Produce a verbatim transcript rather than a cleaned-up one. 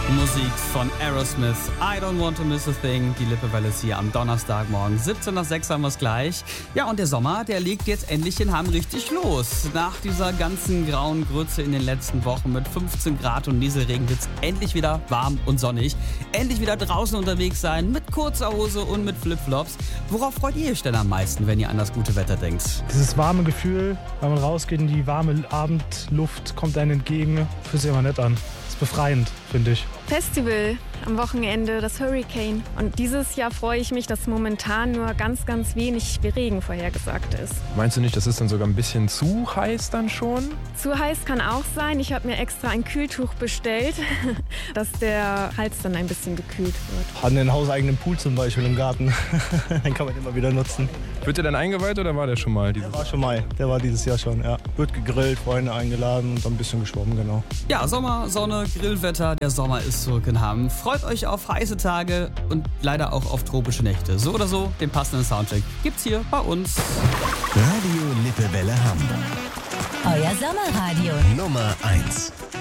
Musik von Aerosmith, I Don't Want to Miss a Thing. Die Lippewelle ist hier am Donnerstagmorgen. siebzehn nach sechs haben wir es gleich. Ja, und der Sommer, der legt jetzt endlich in Hamm richtig los. Nach dieser ganzen grauen Grütze in den letzten Wochen mit fünfzehn Grad und Nieselregen wird es endlich wieder warm und sonnig. Endlich wieder draußen unterwegs sein, mit kurzer Hose und mit Flipflops. Worauf freut ihr euch denn am meisten, wenn ihr an das gute Wetter denkt? Dieses warme Gefühl, wenn man rausgeht in die warme Abendluft, kommt einem entgegen, fühlt sich immer nett an. Ist befreiend, finde ich. Festival am Wochenende, das Hurricane. Und dieses Jahr freue ich mich, dass momentan nur ganz, ganz wenig Regen vorhergesagt ist. Meinst du nicht, das ist dann sogar ein bisschen zu heiß dann schon? Zu heiß kann auch sein. Ich habe mir extra ein Kühltuch bestellt, dass der Hals dann ein bisschen gekühlt wird. Haben einen hauseigenen Pool zum Beispiel im Garten. Den kann man immer wieder nutzen. Wird der dann eingeweiht oder war der schon mal? Der war schon mal. Der war dieses Jahr schon, ja. Wird gegrillt, Freunde eingeladen und dann ein bisschen geschwommen, genau. Ja, Sommer, Sonne, Grillwetter. Der Sommer ist zurück in Hamm. Freut euch auf heiße Tage und leider auch auf tropische Nächte. So oder so, den passenden Soundcheck gibt's hier bei uns. Radio Lippewelle Hamm. Euer Sommerradio. Nummer eins.